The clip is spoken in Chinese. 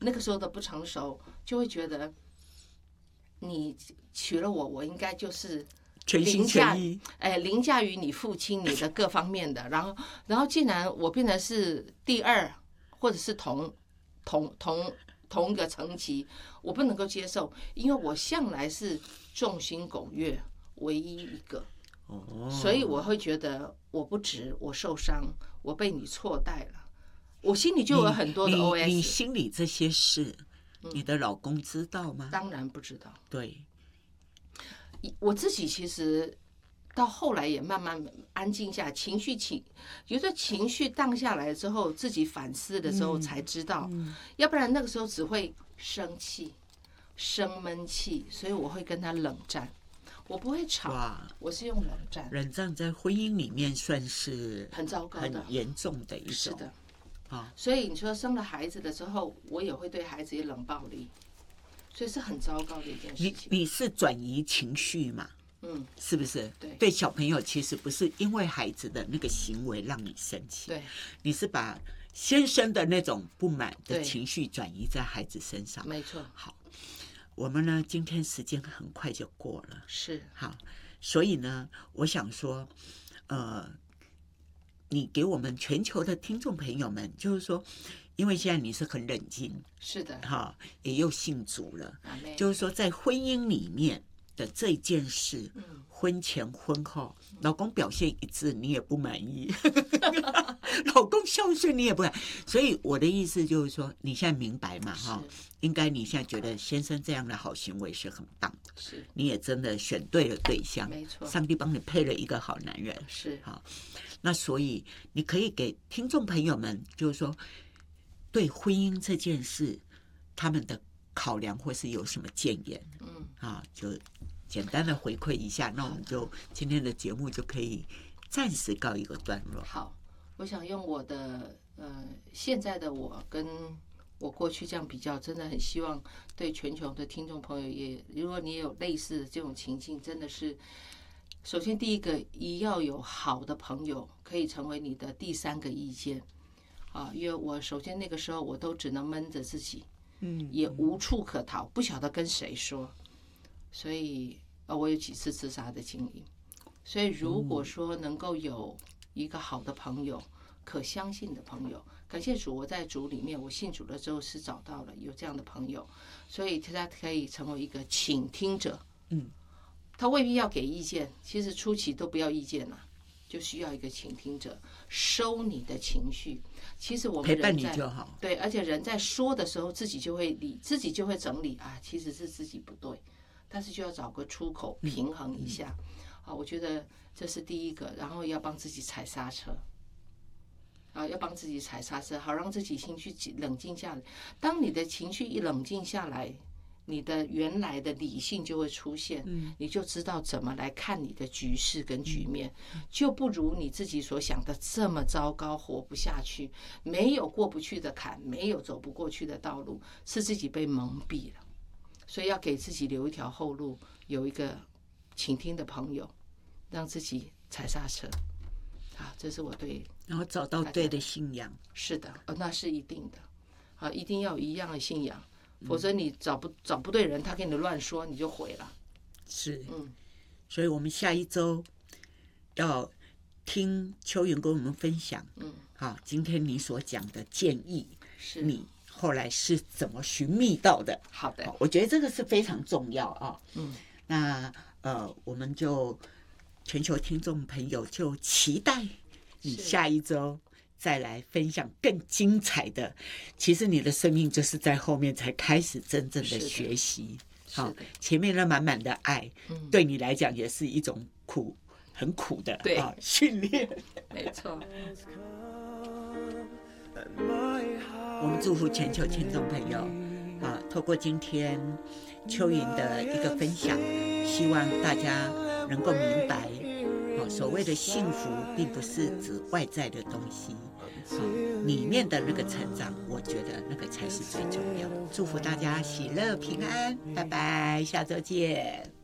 那个时候的不成熟，就会觉得你娶了我，我应该就是全心全意， 凌驾于你父亲你的各方面的，然后既然我变成是第二，或者是同一个层级，我不能够接受，因为我向来是众星拱月唯一一个，所以我会觉得我不值，我受伤，我被你错待了，我心里就有很多的 OS。 你心里这些事，你的老公知道吗？ 当然不知道。 对， 我自己其实到后来也慢慢安静下，有的情绪荡下来之后，自己反思的时候才知道，要不然那个时候只会生气、生闷气，所以我会跟他冷战，我不会吵，我是用冷战。 冷战在婚姻里面算是很糟糕的、 很严重的一种。 是的，所以你说生了孩子的时候，我也会对孩子也冷暴力，所以是很糟糕的一件事情。 你是转移情绪嘛？是不是？对小朋友其实不是因为孩子的那个行为让你生气， 对， 你是把先生的那种不满的情绪转移在孩子身上。 没错。 好，我们呢今天时间很快就过了， 是好，所以呢，我想说，你给我们全球的听众朋友们，就是说，因为现在你是很冷静， 是的， 哈，也又信主了，就是说在婚姻里面的这件事，婚前婚后，老公表现一致你也不满意，老公孝顺你也不满，所以我的意思就是说，你现在明白嘛，哈，应该你现在觉得先生这样的好行为是很棒的， 是， 你也真的选对了对象， 没错， 上帝帮你配了一个好男人， 是， 好，那所以你可以给听众朋友们，就是说，对婚姻这件事，他们的考量或是有什么建言，就简单的回馈一下，那我们就今天的节目就可以暂时告一个段落。 好，我想用我的现在的我跟我过去这样比较，真的很希望对全球的听众朋友也，如果你也有类似的这种情境，真的是，首先第一个，要有好的朋友可以成为你的第三个意见因为我首先那个时候我都只能闷着自己，也无处可逃，不晓得跟谁说，所以我有几次自杀的经历，所以如果说能够有一个好的朋友，可相信的朋友，感谢主，我在主里面，我信主了之后是找到了有这样的朋友，所以他可以成为一个倾听者，他未必要给意见，其实初期都不要意见了，就需要一个倾听者，收你的情绪。其实我们人在陪伴你就好， 对，而且人在说的时候，自己就会整理啊，其实是自己不对，但是就要找个出口平衡一下。我觉得这是第一个，然后要帮自己踩刹车。要帮自己踩刹车，好让自己情绪冷静下来。当你的情绪一冷静下来，你的原来的理性就会出现，你就知道怎么来看你的局势跟局面，就不如你自己所想的这么糟糕，活不下去，没有过不去的坎，没有走不过去的道路，是自己被蒙蔽了。所以要给自己留一条后路，有一个倾听的朋友，让自己踩刹车。这是我对， 然后找到对的信仰。 是的，那是一定的，一定要有一样的信仰，否则你找不对人，他给你乱说，你就毁了。 是，所以我们下一周要听秋云跟我们分享，今天你所讲的建议， 是你后来是怎么寻觅到的？ 好的， 我觉得这个是非常重要啊。那我们就。全球听众朋友就期待你下一周再来分享更精彩的。其实你的生命就是在后面才开始真正的学习。好，前面那满满的爱，对你来讲也是一种很苦的训练。 没错。 我们祝福全球听众朋友透过今天秋云的一个分享，希望大家能够明白，所谓的幸福并不是指外在的东西，里面的那个成长，我觉得那个才是最重要的。祝福大家喜乐平安，拜拜，下周见。